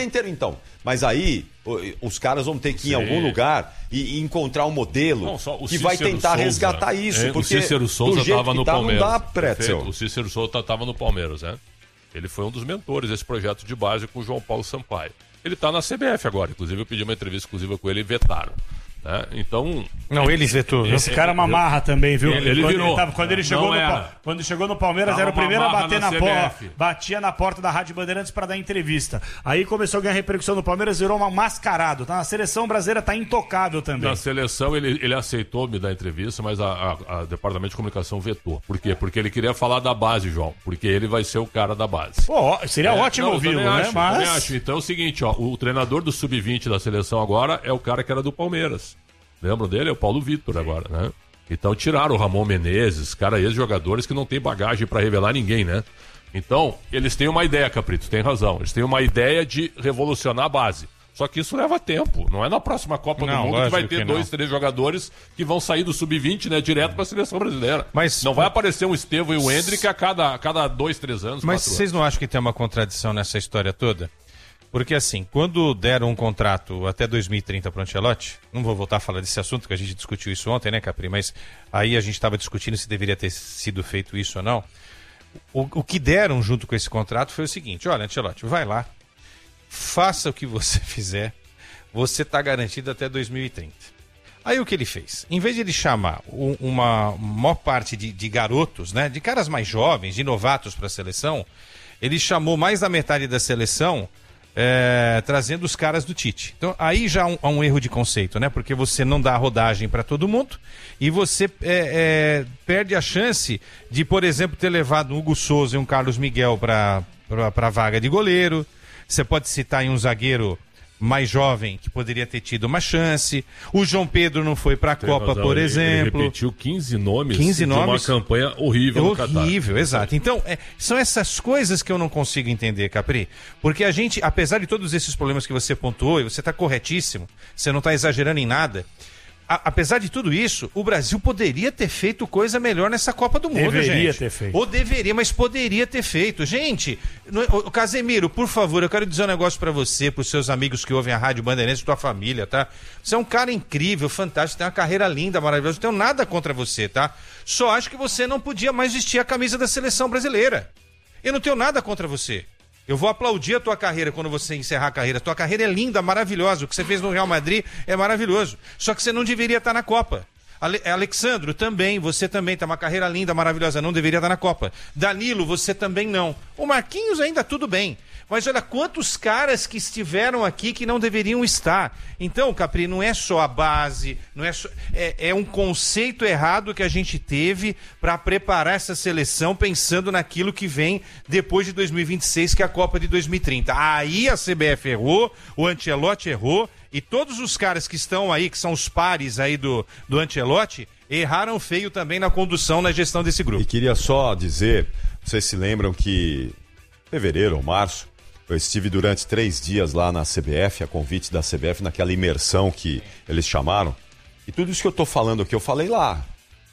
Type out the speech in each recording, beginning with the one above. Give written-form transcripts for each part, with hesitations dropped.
torneio inteiro, então. Mas aí os caras vão ter que ir em algum lugar e encontrar um modelo que vai tentar resgatar isso. Porque o Cícero Souza estava no Palmeiras. Não dá, Pretzel. O Cícero Souza estava no Palmeiras, né? Ele foi um dos mentores desse projeto de base com o João Paulo Sampaio. Ele está na CBF agora, inclusive eu pedi uma entrevista exclusiva com ele e vetaram. Né? Então. Não, ele vetou. Esse cara é uma marra também, viu? Ele virou. Quando ele chegou no Palmeiras, era o primeiro a bater na porta. Batia na porta da Rádio Bandeirantes para dar entrevista. Aí começou a ganhar repercussão no Palmeiras, virou um mascarado. Tá na seleção brasileira, tá intocável também. Na seleção ele aceitou me dar entrevista, mas a Departamento de Comunicação vetou. Por quê? Porque ele queria falar da base, João. Porque ele vai ser o cara da base. Pô, seria ótimo ouvi-lo, né? Mas... acho. Então é o seguinte, ó, o treinador do Sub-20 da seleção agora é o cara que era do Palmeiras. Lembram dele? É o Paulo Vitor agora, né? Então tiraram o Ramon Menezes, cara, ex-jogadores que não tem bagagem pra revelar ninguém, né? Então, eles têm uma ideia, Caprito, tem razão. Eles têm uma ideia de revolucionar a base. Só que isso leva tempo. Não é na próxima Copa do Mundo que vai ter 2, 3 jogadores que vão sair do Sub-20, né, direto pra seleção brasileira. Mas não vai aparecer um Estevão e o Hendrick a cada 2, 3 anos. Mas vocês não acham que tem uma contradição nessa história toda? Porque assim, quando deram um contrato até 2030 para o Ancelotti, não vou voltar a falar desse assunto, que a gente discutiu isso ontem, né, Capri? Mas aí a gente estava discutindo se deveria ter sido feito isso ou não. O que deram junto com esse contrato foi o seguinte: olha, Ancelotti, vai lá, faça o que você fizer, você está garantido até 2030. Aí o que ele fez? Em vez de ele chamar uma maior parte de garotos, né, de caras mais jovens, de novatos para a seleção, ele chamou mais da metade da seleção, trazendo os caras do Tite. Então aí já há um erro de conceito, né? Porque você não dá rodagem para todo mundo e você perde a chance de, por exemplo, ter levado um Hugo Souza e um Carlos Miguel para a vaga de goleiro. Você pode citar aí um zagueiro mais jovem que poderia ter tido uma chance. O João Pedro não foi para a Copa, por exemplo. Ele repetiu 15 nomes de uma campanha horrível no Catar. Horrível, exato. Então, são essas coisas que eu não consigo entender, Capri. Porque a gente, apesar de todos esses problemas que você pontuou, e você está corretíssimo, você não está exagerando em nada, apesar de tudo isso, o Brasil poderia ter feito coisa melhor nessa Copa do Mundo, gente. Deveria ter feito. Ou deveria, mas poderia ter feito. Gente, Casemiro, por favor, eu quero dizer um negócio pra você, pros seus amigos que ouvem a Rádio Bandeirantes, tua família, tá? Você é um cara incrível, fantástico, tem uma carreira linda, maravilhosa, não tenho nada contra você, tá? Só acho que você não podia mais vestir a camisa da seleção brasileira. Eu não tenho nada contra você. Eu vou aplaudir a tua carreira quando você encerrar a carreira. Tua carreira é linda, maravilhosa. O que você fez no Real Madrid é maravilhoso. Só que você não deveria estar na Copa. Alexandro, também. Você também tem uma carreira linda, maravilhosa. Não deveria estar na Copa. Danilo, você também não. O Marquinhos ainda tudo bem. Mas olha quantos caras que estiveram aqui que não deveriam estar. Então, Capri, não é só a base, não é só, é um conceito errado que a gente teve para preparar essa seleção pensando naquilo que vem depois de 2026, que é a Copa de 2030. Aí a CBF errou, o Ancelotti errou e todos os caras que estão aí, que são os pares aí do Ancelotti, erraram feio também na condução, na gestão desse grupo. E queria só dizer, vocês se lembram que em fevereiro ou março, eu estive durante 3 dias lá na CBF, a convite da CBF, naquela imersão que eles chamaram. E tudo isso que eu tô falando aqui, eu falei lá.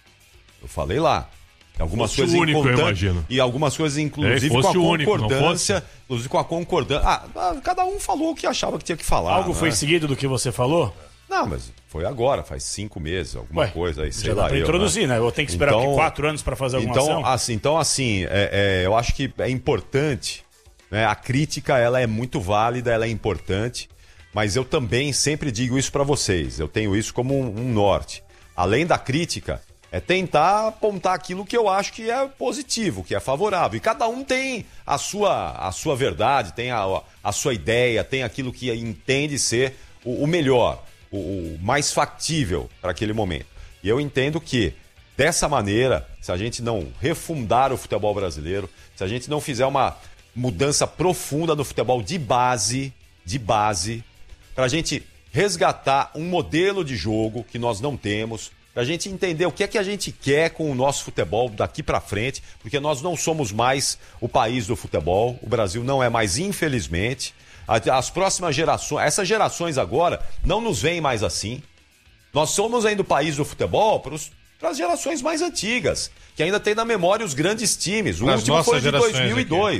Algumas coisas importantes. E algumas coisas, inclusive, com a concordância. Inclusive com a concordância. Cada um falou o que achava que tinha que falar. Algo foi seguido do que você falou? Não, mas foi agora, faz 5 meses, alguma coisa aí, sei lá. Já dá pra introduzir, né? Eu tenho que esperar 4 anos para fazer alguma ação? Então, eu acho que é importante, né? A crítica, ela é muito válida, ela é importante, mas eu também sempre digo isso para vocês, eu tenho isso como um norte. Além da crítica, é tentar apontar aquilo que eu acho que é positivo, que é favorável. E cada um tem a sua verdade, tem a sua ideia, tem aquilo que entende ser o melhor, o mais factível para aquele momento. E eu entendo que, dessa maneira, se a gente não refundar o futebol brasileiro, se a gente não fizer uma mudança profunda no futebol de base, para a gente resgatar um modelo de jogo que nós não temos, para a gente entender o que é que a gente quer com o nosso futebol daqui para frente, porque nós não somos mais o país do futebol, o Brasil não é mais, infelizmente. As próximas gerações, essas gerações agora, não nos veem mais assim. Nós somos ainda o país do futebol para as gerações mais antigas, que ainda tem na memória os grandes times. O último foi de 2002.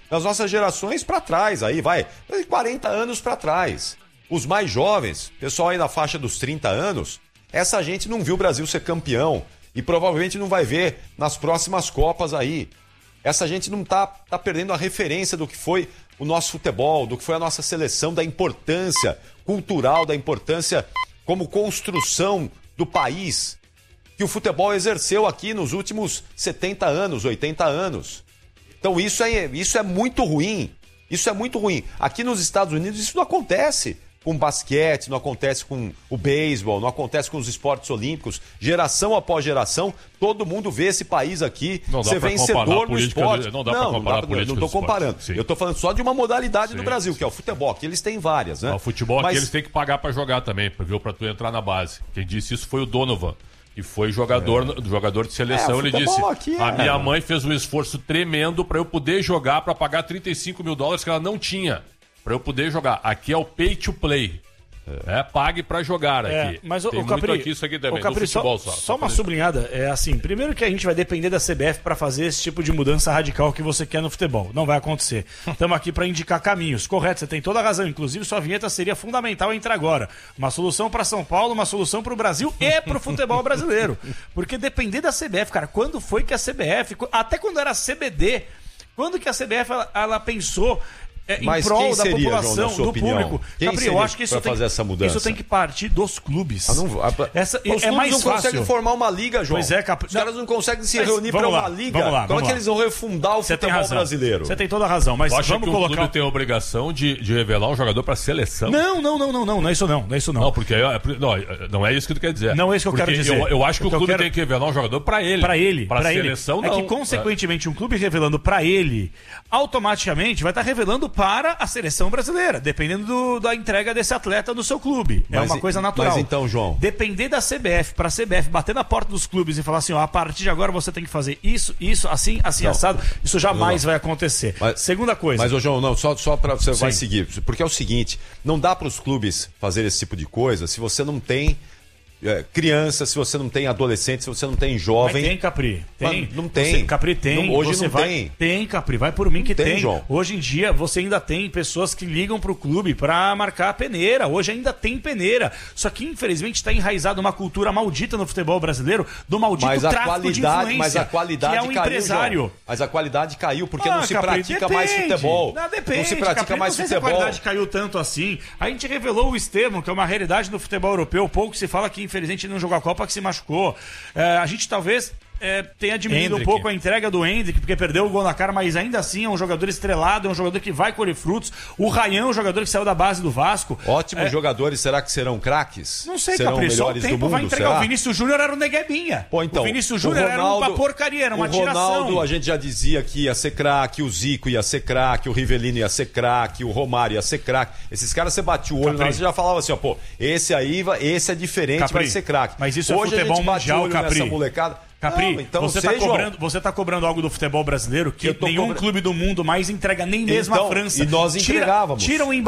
nas nossas gerações para trás, aí vai, 40 anos para trás. Os mais jovens, pessoal aí na faixa dos 30 anos, essa gente não viu o Brasil ser campeão e provavelmente não vai ver nas próximas Copas aí. Essa gente não tá perdendo a referência do que foi o nosso futebol, do que foi a nossa seleção, da importância cultural, da importância como construção do país que o futebol exerceu aqui nos últimos 70 anos, 80 anos. Então isso é muito ruim. Isso é muito ruim. Aqui nos Estados Unidos isso não acontece com basquete, não acontece com o beisebol, não acontece com os esportes olímpicos. Geração após geração, todo mundo vê esse país aqui ser vencedor no esporte. Não dá para comparar a política. Não estou comparando. Eu estou falando só de uma modalidade do Brasil, que é o futebol. Aqui eles têm várias, né? O futebol aqui eles têm que pagar para jogar também, para tu entrar na base. Quem disse isso foi o Donovan. E foi jogador de seleção. Ele disse: a minha mãe fez um esforço tremendo para eu poder jogar, para pagar $35 mil que ela não tinha, para eu poder jogar. Aqui é o pay to play. Pague para jogar aqui. Mas tem o Capri, aqui, isso aqui também, o Capri, futebol só uma sublinhada, assim, primeiro que a gente vai depender da CBF para fazer esse tipo de mudança radical que você quer no futebol. Não vai acontecer. Estamos aqui para indicar caminhos. Correto, você tem toda a razão. Inclusive, sua vinheta seria fundamental entrar agora. Uma solução para São Paulo, uma solução para o Brasil e para o futebol brasileiro. Porque depender da CBF, cara, quando foi que a CBF, até quando era a CBD, quando que a CBF ela pensou em prol da população, João, do público? Capri, eu acho que isso isso tem que partir dos clubes. Os clubes não conseguem formar uma liga, João. Pois é, os caras não conseguem se reunir para uma liga. Como é que eles vão refundar o futebol brasileiro? Você tem toda a razão, mas vamos colocar... o clube tem a obrigação de revelar um jogador para a seleção? Não é isso não. Não, porque não é isso que tu quer dizer. Não é isso que eu quero dizer. Eu acho que o clube tem que revelar um jogador para ele. Para a seleção, não. É que, consequentemente, um clube revelando para ele, automaticamente vai estar revelando para a seleção brasileira, dependendo da entrega desse atleta do seu clube. É uma coisa natural. Mas então, João... Depender da CBF, para a CBF bater na porta dos clubes e falar assim, a partir de agora você tem que fazer isso, assim, assado, isso jamais vai acontecer. Segunda coisa... Mas, João, só para você vai seguir, porque é o seguinte, não dá para os clubes fazer esse tipo de coisa se você não tem criança, se você não tem adolescente, se você não tem jovem. Mas tem, Capri. Tem. Não tem. Capri tem. Hoje não tem. Tem, Capri. Vai por mim que tem. João. Hoje em dia você ainda tem pessoas que ligam pro clube pra marcar a peneira. Hoje ainda tem peneira. Só que infelizmente está enraizada uma cultura maldita no futebol brasileiro do maldito tráfico de influência. Mas a qualidade que é um caiu, empresário. João. Mas a qualidade caiu porque não se pratica mais futebol. Depende, não se pratica mais futebol. Se a qualidade caiu tanto assim. A gente revelou o Estevam, que é uma realidade do futebol europeu. Pouco se fala que infelizmente não jogou a Copa, que se machucou. A gente talvez tenha diminuído um pouco a entrega do Hendrick, porque perdeu o gol na cara, mas ainda assim é um jogador estrelado, é um jogador que vai colher frutos. O Ryan é um jogador que saiu da base do Vasco. Ótimos jogadores, será que serão craques? Não sei, serão Capri, melhores só o tempo do mundo, vai entregar. será? O Vinícius Júnior era um neguebinha. Então, o Vinícius Júnior era uma porcaria, era uma tiração. O Ronaldo, a gente já dizia que ia ser craque, o Zico ia ser craque, o Rivelino ia ser craque, o Romário ia ser craque. Esses caras, você batia o olho, você já falava assim, esse é diferente, Capri, vai ser craque. Mas isso hoje é futebol mundial, Capri. Nessa molecada. Capri, então você tá cobrando algo do futebol brasileiro que nenhum clube do mundo mais entrega, nem mesmo a França. E nós entregávamos. Tira o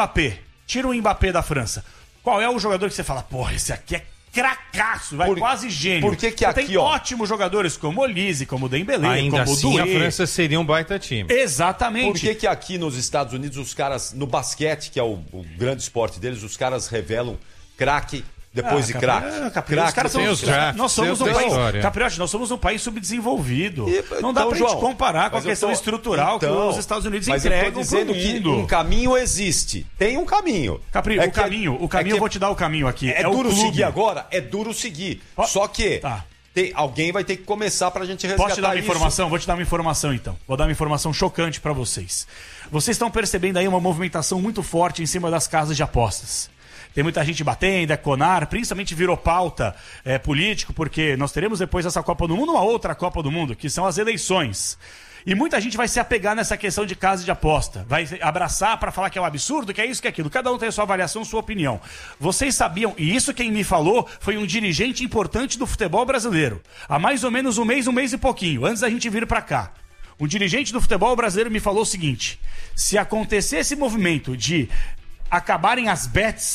Mbappé da França. Qual é o jogador que você fala, porra, esse aqui é cracaço, quase gênio. Por que aqui, tem ótimos jogadores como Olise, como Dembélé, como assim, Doué. A França seria um baita time. Exatamente. Por que aqui nos Estados Unidos os caras, no basquete, que é o grande esporte deles, os caras revelam craque depois de craque? Os caras são nós somos um país, Capriotti, nós somos um país subdesenvolvido. Não dá pra gente comparar com a questão estrutural que os Estados Unidos entregam pro mundo. Que um caminho existe. Tem um caminho. Capri, o caminho eu vou te dar o caminho aqui. É duro seguir agora? É duro seguir. Só que alguém vai ter que começar pra gente resgatar. Posso te dar uma informação? Vou te dar uma informação então. Vou dar uma informação chocante pra vocês. Vocês estão percebendo aí uma movimentação muito forte em cima das casas de apostas. Tem muita gente batendo, Conar, principalmente virou pauta político, porque nós teremos depois dessa Copa do Mundo uma outra Copa do Mundo, que são as eleições. E muita gente vai se apegar nessa questão de casa de aposta. Vai abraçar para falar que é um absurdo, que é isso, que é aquilo. Cada um tem a sua avaliação, sua opinião. Vocês sabiam, e isso quem me falou foi um dirigente importante do futebol brasileiro. Há mais ou menos um mês e pouquinho, antes da gente vir para cá. Um dirigente do futebol brasileiro me falou o seguinte: se acontecer esse movimento de acabarem as bets,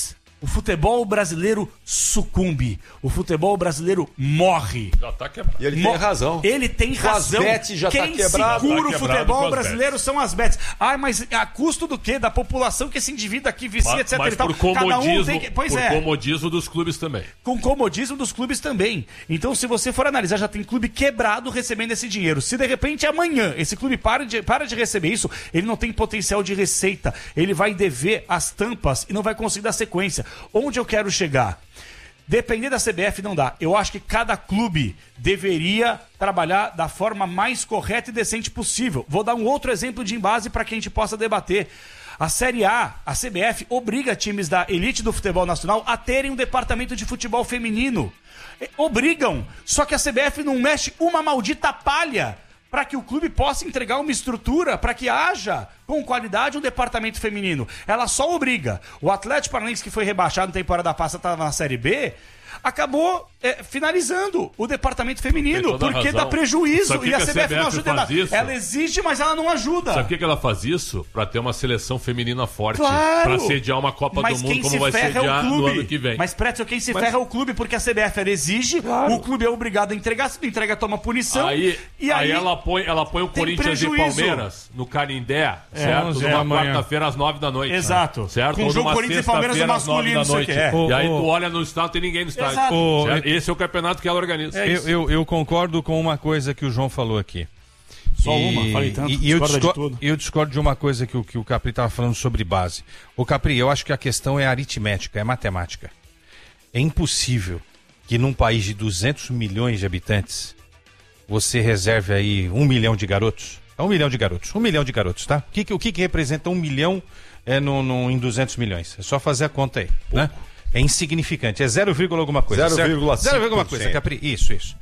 o futebol brasileiro sucumbe. O futebol brasileiro morre. Já tá quebrado. E ele tem razão. Ele tem razão. As bets já Quem tá quebrado. segura Tá o futebol quebrado brasileiro são as bets. Mas a custo do quê? Da população que esse indivíduo aqui vicia, etc. Mas e tal. por comodismo, Pois é. comodismo dos clubes também. Com comodismo dos clubes também. Então, se você for analisar, já tem clube quebrado recebendo esse dinheiro. Se de repente amanhã esse clube para de receber isso, ele não tem potencial de receita. Ele vai dever as tampas e não vai conseguir dar sequência. Onde eu quero chegar? Depender da CBF não dá. Eu acho que cada clube deveria trabalhar da forma mais correta e decente possível. Vou dar um outro exemplo de embase para que a gente possa debater. A Série A, a CBF, obriga times da elite do futebol nacional a terem um departamento de futebol feminino. Obrigam. Só que a CBF não mexe uma maldita palha para que o clube possa entregar uma estrutura para que haja, com qualidade, um departamento feminino. Ela só obriga. O Atlético Paranaense, que foi rebaixado na temporada passada, estava na Série B, acabou finalizando o departamento feminino, porque dá prejuízo. E a CBF não ajuda ela. Ela exige, mas ela não ajuda. Sabe por que ela faz isso? Pra ter uma seleção feminina forte. Claro. Pra sediar uma Copa do Mundo, como vai sediar no ano que vem. Mas, Pretzel, quem se ferra é o clube, porque a CBF ela exige, o clube é obrigado a entregar, se não entrega, toma punição. Aí ela põe o Corinthians e Palmeiras no Canindé, certo? Numa quarta-feira às 9 da noite. Exato. Certo? Com o jogo Corinthians e Palmeiras é masculino, não sei o que é. E aí tu olha no estádio, tem ninguém no estádio. Esse é o campeonato que ela organiza. Eu concordo com uma coisa que o João falou aqui. Só uma, falei tanto. E eu discordo de uma coisa que o Capri estava falando sobre base. O Capri, eu acho que a questão é aritmética, é matemática. É impossível que num país de 200 milhões de habitantes você reserve aí 1 milhão de garotos. 1 milhão de garotos. 1 milhão de garotos, tá? O que representa 1 milhão em 200 milhões? É só fazer a conta aí, né? É insignificante, é 0, alguma coisa. 0,5 alguma coisa, Capri. Isso.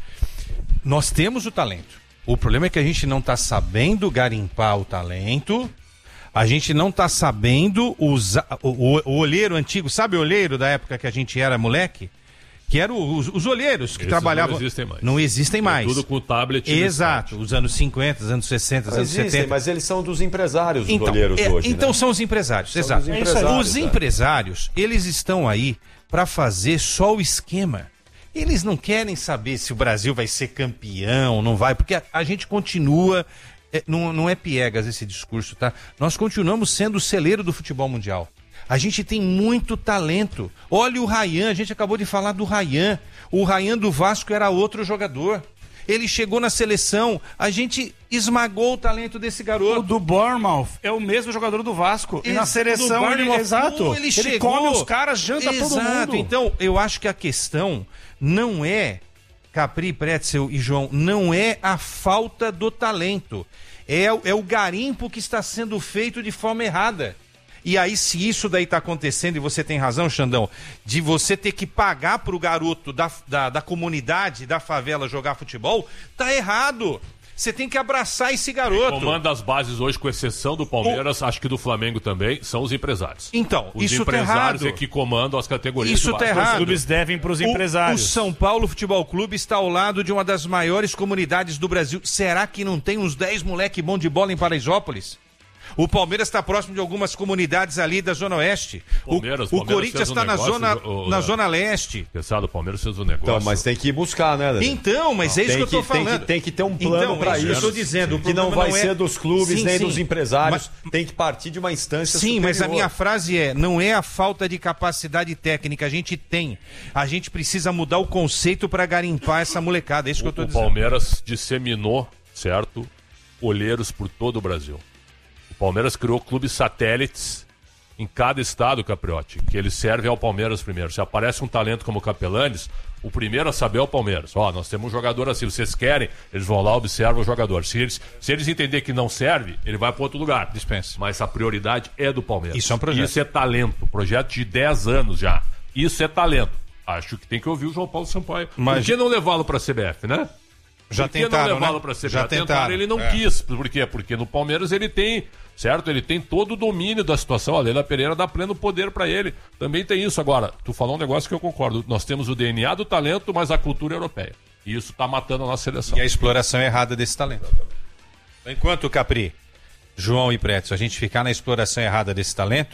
Nós temos o talento. O problema é que a gente não está sabendo garimpar o talento, a gente não está sabendo usar o olheiro antigo, sabe o olheiro da época que a gente era moleque? Que eram os olheiros que trabalhavam. Não existem mais. Tudo com tablet. Exato, os anos 50, os anos 60, os anos 70. Mas eles são dos empresários, os olheiros hoje. Então né? São os empresários, exato. Os empresários, eles estão aí para fazer só o esquema. Eles não querem saber se o Brasil vai ser campeão, não vai, porque a gente continua. Não é piegas esse discurso, tá? Nós continuamos sendo o celeiro do futebol mundial. A gente tem muito talento. Olha o Ryan, a gente acabou de falar do Ryan. O Ryan do Vasco era outro jogador. Ele chegou na seleção, a gente esmagou o talento desse garoto. O do Bournemouth é o mesmo jogador do Vasco. E na seleção ele chegou, come os caras, janta todo mundo. Então, eu acho que a questão não é, Capri, Pretzel e João, não é a falta do talento. É o garimpo que está sendo feito de forma errada. E aí, se isso daí está acontecendo, e você tem razão, Xandão, de você ter que pagar para o garoto da comunidade, da favela jogar futebol, tá errado. Você tem que abraçar esse garoto. Quem comanda as bases hoje, com exceção do Palmeiras, acho que do Flamengo também, são os empresários. Então, os isso tá errado. Os empresários é que comandam as categorias. Isso tá errado. Os clubes devem para os empresários. O São Paulo Futebol Clube está ao lado de uma das maiores comunidades do Brasil. Será que não tem uns 10 moleque bom de bola em Paraisópolis? O Palmeiras está próximo de algumas comunidades ali da Zona Oeste. O Corinthians está na Zona Leste. Pensado, o Palmeiras fez um negócio. Então, mas tem que ir buscar, né, Daniel? Então, mas é isso que eu estou falando. Tem que ter um plano para isso. Eu estou dizendo. Que não vai ser dos clubes nem dos empresários. Tem que partir de uma instância superior. Mas a minha frase não é a falta de capacidade técnica. A gente tem. A gente precisa mudar o conceito para garimpar essa molecada. É isso que eu estou dizendo. O Palmeiras disseminou, certo, olheiros por todo o Brasil. O Palmeiras criou clubes satélites em cada estado, Capriotti, que eles servem ao Palmeiras primeiro. Se aparece um talento como o Capelanes, o primeiro a saber é o Palmeiras. Nós temos um jogador assim, vocês querem, eles vão lá, observam o jogador. Se eles entenderem que não serve, ele vai para outro lugar. Dispensa. Mas a prioridade é do Palmeiras. Isso é um projeto. Isso é talento. Projeto de 10 anos já. Isso é talento. Acho que tem que ouvir o João Paulo Sampaio. Por que não levá-lo para a CBF, né? Já tentaram, não levá-lo para a CBF? Já tentaram, ele não quis. Por quê? Porque no Palmeiras ele tem, certo? Ele tem todo o domínio da situação. A Leila Pereira dá pleno poder para ele. Também tem isso. Agora, tu falou um negócio que eu concordo. Nós temos o DNA do talento, mas a cultura europeia. E isso tá matando a nossa seleção. E a exploração errada desse talento. Enquanto, Capri, João e Pretzel, a gente ficar na exploração errada desse talento,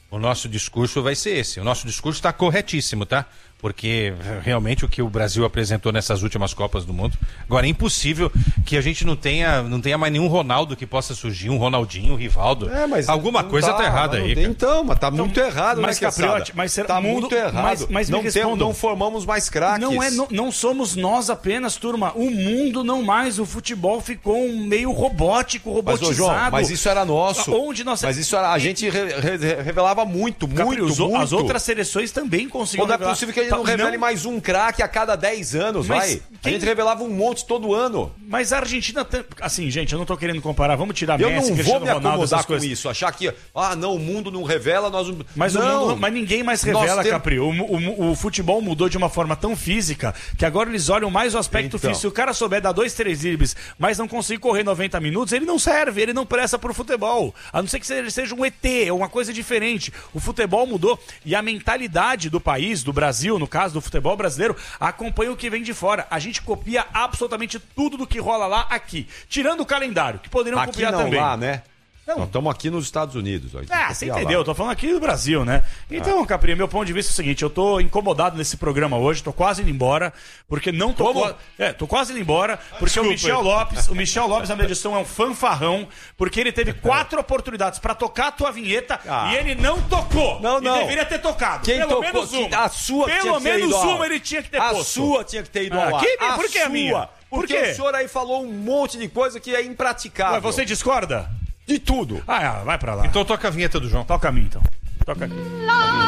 O nosso discurso vai ser esse. O nosso discurso está corretíssimo, tá? Porque realmente o que o Brasil apresentou nessas últimas Copas do Mundo. Agora é impossível que a gente não tenha mais nenhum Ronaldo que possa surgir, um Ronaldinho, um Rivaldo. Mas alguma coisa tá errada aí. Então, mas tá muito errado, mas né, Capriotti, mas tá muito errado. Mas não formamos mais craques. Não somos nós apenas, turma. O mundo não mais. O futebol ficou um meio robótico, robotizado. Mas, João, mas isso era nosso. Onde nós... Mas isso era, a gente revelava muito. As outras seleções também conseguiam revelar. Não é possível que a gente não revele mais um craque a cada 10 anos, vai. A gente revelava um monte todo ano. Mas a Argentina... Assim, gente, eu não tô querendo comparar. Vamos tirar Messi, Cristiano Ronaldo. Eu não vou me acomodar com coisas. isso. Achar que, não, o mundo não revela, nós... Mas ninguém mais revela, Capri. O futebol mudou de uma forma tão física que agora eles olham mais o aspecto físico. Se o cara souber dar 2, 3 dribles, mas não conseguir correr 90 minutos, ele não serve, ele não presta pro futebol. A não ser que ele seja um ET, uma coisa diferente. O futebol mudou e a mentalidade do país, do Brasil, no caso do futebol brasileiro, acompanha o que vem de fora. A gente copia absolutamente tudo do que rola lá aqui. Tirando o calendário, que poderiam aqui copiar não, também. Lá, né? Nós estamos aqui nos Estados Unidos. Você entendeu? Eu tô falando aqui do Brasil, né? Então, Capri, meu ponto de vista é o seguinte, eu tô incomodado nesse programa hoje, tô quase indo embora, porque não tô... tô quase indo embora, porque o Michel Lopes, na minha edição, é um fanfarrão, porque ele teve 4 oportunidades pra tocar a tua vinheta e ele não tocou. Não. E deveria ter tocado. Quem pelo tocou? Menos uma. A sua pelo menos uma ele tinha que ter posto. A sua tinha que ter ido ao ar. Por que a minha? Porque o senhor aí falou um monte de coisa que é impraticável. Mas você discorda? De tudo. Vai pra lá. Então toca a vinheta do João. Toca a mim, então. Toca aqui.